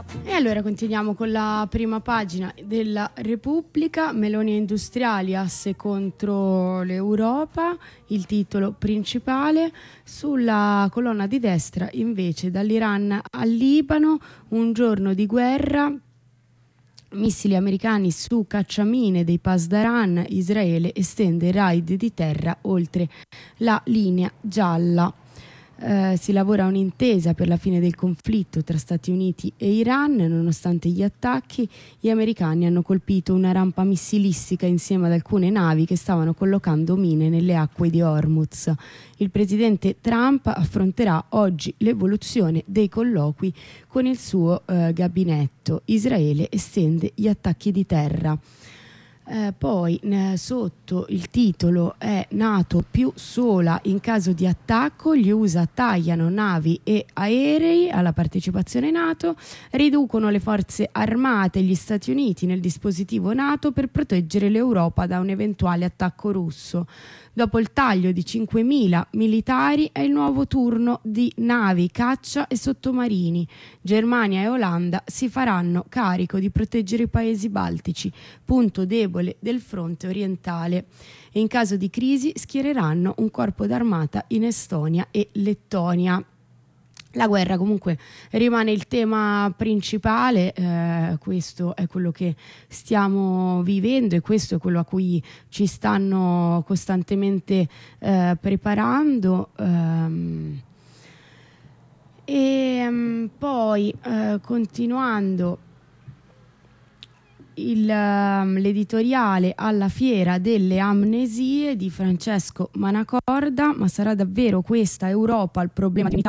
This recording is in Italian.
E allora continuiamo con la prima pagina della Repubblica. Meloni e industriali, asse contro l'Europa, il titolo principale. Sulla colonna di destra invece, dall'Iran al Libano, un giorno di guerra, missili americani su cacciamine dei Pasdaran, Israele estende i raid di terra oltre la linea gialla. Si lavora a un'intesa per la fine del conflitto tra Stati Uniti e Iran. Nonostante gli attacchi, gli americani hanno colpito una rampa missilistica insieme ad alcune navi che stavano collocando mine nelle acque di Hormuz. Il presidente Trump affronterà oggi l'evoluzione dei colloqui con il suo gabinetto. Israele estende gli attacchi di terra. Poi sotto il titolo è NATO più sola in caso di attacco, gli USA tagliano navi e aerei alla partecipazione NATO, riducono le forze armate gli Stati Uniti nel dispositivo NATO per proteggere l'Europa da un eventuale attacco russo. Dopo il taglio di 5.000 militari è il nuovo turno di navi, caccia e sottomarini. Germania e Olanda si faranno carico di proteggere i paesi baltici, punto debole del fronte orientale, e in caso di crisi schiereranno un corpo d'armata in Estonia e Lettonia. La guerra comunque rimane il tema principale, questo è quello che stiamo vivendo e questo è quello a cui ci stanno costantemente preparando. Poi continuando l'editoriale alla fiera delle amnesie di Francesco Manacorda, ma sarà davvero questa Europa il problema di unità